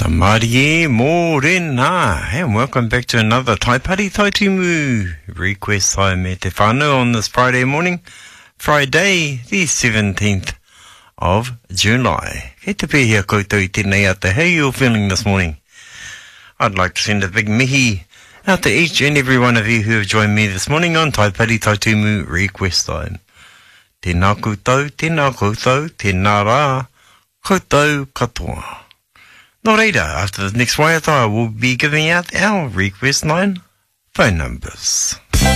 Marie Morena, and welcome back to another Taipari Taitumu request time me te whānau on this Friday morning, Friday the 17th of July. Kei te pēhia koutou I tēnei ata. How are you all feeling this morning? I'd like to send a big mihi out to each and every one of you who have joined me this morning on Taipari Taitumu request time. Tēnā koutou, tēnā rā, koutou katoa. No reira, after the next waiata, I will be giving out our request line phone numbers.